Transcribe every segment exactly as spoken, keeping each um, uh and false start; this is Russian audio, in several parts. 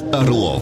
Орлов.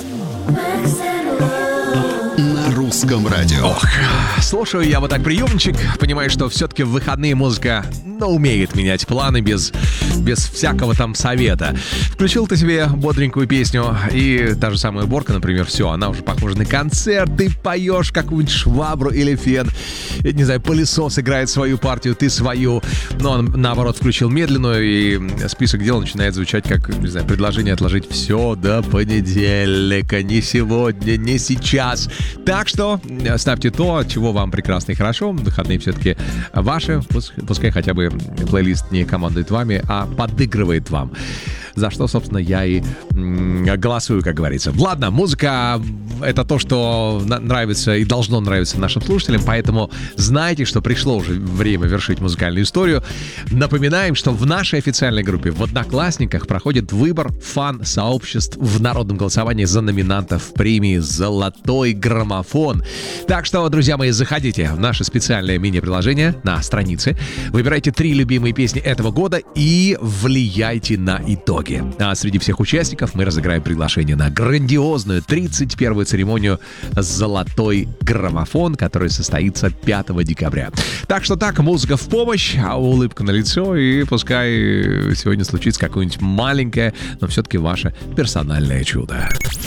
На русском радио. Ох, слушаю я вот так приемчик, понимаю, что все-таки в выходные музыка, ну, умеет менять планы без, без всякого там совета. Включил ты себе бодренькую песню, и та же самая уборка, например, все, она уже похожа на концерт, ты поешь какую-нибудь швабру или фен, я не знаю, пылесос играет свою партию, ты свою, но он, наоборот, включил медленную, и список дел начинает звучать как, не знаю, предложение отложить все до понедельника, не сегодня, не сейчас. Так что ставьте то, чего вам прекрасно и хорошо. Выходные все-таки ваши. Пускай хотя бы плейлист не командует вами, а подыгрывает вам. За что, собственно, я и голосую, как говорится. Ладно, музыка — это то, что нравится и должно нравиться нашим слушателям, поэтому знайте, что пришло уже время вершить музыкальную историю. Напоминаем, что в нашей официальной группе в Одноклассниках проходит выбор фан-сообществ в народном голосовании за номинантов премии «Золотой граммофон». Так что, друзья мои, заходите в наше специальное мини-приложение на странице, выбирайте три любимые песни этого года и влияйте на итоги. А среди всех участников мы разыграем приглашение на грандиозную тридцать первую церемонию «Золотой граммофон», которая состоится пятого декабря. Так что так, музыка в помощь, а улыбка на лицо, и пускай сегодня случится какое-нибудь маленькое, но все-таки ваше персональное чудо.